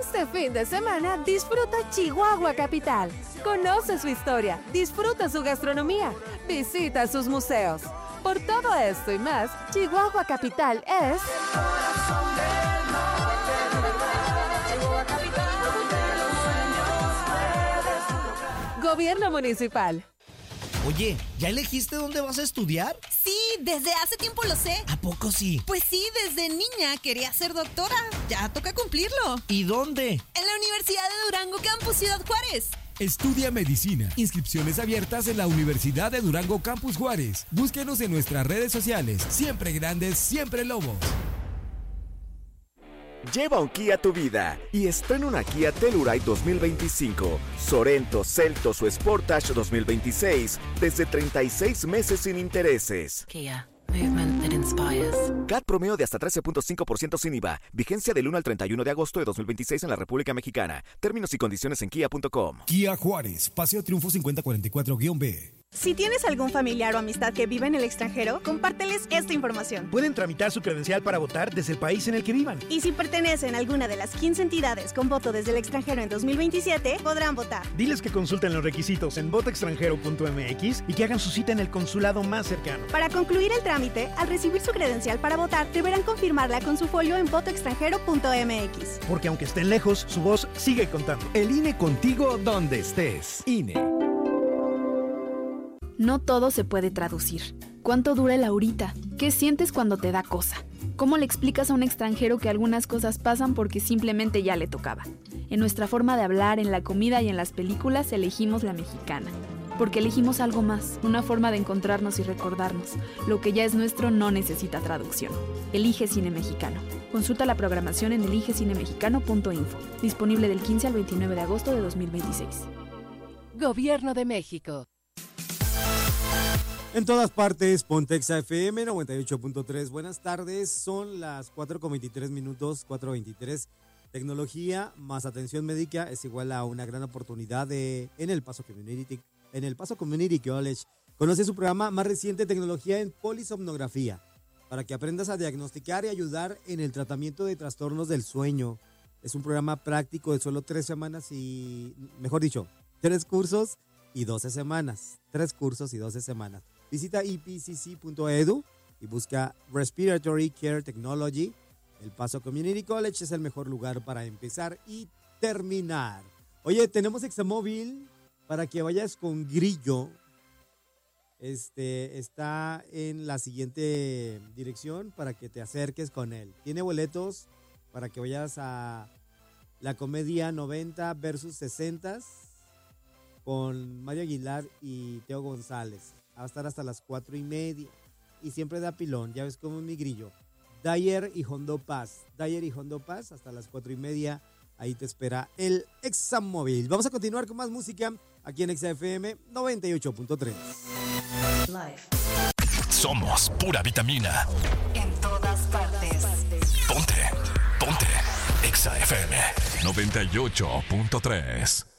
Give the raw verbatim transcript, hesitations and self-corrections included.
Este fin de semana disfruta Chihuahua Capital. Conoce su historia, disfruta su gastronomía, visita sus museos. Por todo esto y más, Chihuahua Capital es... Gobierno Municipal. Oye, ¿ya elegiste dónde vas a estudiar? Sí, desde hace tiempo lo sé. ¿A poco sí? Pues sí, desde niña quería ser doctora. Ya toca cumplirlo. ¿Y dónde? En la Universidad de Durango, Campus Ciudad Juárez. Estudia medicina. Inscripciones abiertas en la Universidad de Durango, Campus Juárez. Búsquenos en nuestras redes sociales. Siempre grandes, siempre lobos. Lleva un Kia a tu vida y estrena una Kia Telluride dos mil veinticinco, Sorento, Seltos o Sportage dos mil veintiséis desde treinta y seis meses sin intereses. Kia, movement that inspires. C A T promedio de hasta trece punto cinco por ciento sin I V A. Vigencia del uno al treinta y uno de agosto de dos mil veintiséis en la República Mexicana. Términos y condiciones en kia punto com. Kia Juárez, Paseo Triunfo cincuenta cuarenta y cuatro B. Si tienes algún familiar o amistad que vive en el extranjero, compárteles esta información. Pueden tramitar su credencial para votar desde el país en el que vivan. Y si pertenecen a alguna de las quince entidades con voto desde el extranjero en dos mil veintisiete, podrán votar. Diles que consulten los requisitos en voto extranjero punto m x y que hagan su cita en el consulado más cercano. Para concluir el trámite, al recibir su credencial para votar, deberán confirmarla con su folio en voto extranjero punto m x. Porque aunque estén lejos, su voz sigue contando. El I N E contigo donde estés. I N E. No todo se puede traducir. ¿Cuánto dura el ahorita? ¿Qué sientes cuando te da cosa? ¿Cómo le explicas a un extranjero que algunas cosas pasan porque simplemente ya le tocaba? En nuestra forma de hablar, en la comida y en las películas elegimos la mexicana. Porque elegimos algo más, una forma de encontrarnos y recordarnos. Lo que ya es nuestro no necesita traducción. Elige Cine Mexicano. Consulta la programación en elige cine mexicano punto info. Disponible del quince al veintinueve de agosto de dos mil veintiséis. Gobierno de México. En todas partes, Pontexa F M noventa y ocho punto tres. Buenas tardes, son las cuatro con veintitrés minutos, cuatro veintitrés. Tecnología más atención médica es igual a una gran oportunidad de, en el Paso Community, en el Paso Community College. Conoce su programa más reciente, Tecnología en Polisomnografía, para que aprendas a diagnosticar y ayudar en el tratamiento de trastornos del sueño. Es un programa práctico de solo tres semanas y, mejor dicho, tres cursos y doce semanas. Tres cursos y doce semanas. Visita e p c c punto e d u y busca Respiratory Care Technology. El Paso Community College es el mejor lugar para empezar y terminar. Oye, tenemos Examóvil para que vayas con Grillo. Este está en la siguiente dirección para que te acerques con él. Tiene boletos para que vayas a la comedia noventa versus sesenta con Mario Aguilar y Teo González. Va a estar hasta las cuatro y media. Y siempre da pilón, ya ves cómo es mi Grillo. Dyer y Hondo Paz. Dyer y Hondo Paz hasta las cuatro y media. Ahí te espera el Examóvil. Vamos a continuar con más música aquí en Exa F M noventa y ocho punto tres. Somos pura vitamina. En todas partes. Ponte, ponte. Exa F M noventa y ocho punto tres.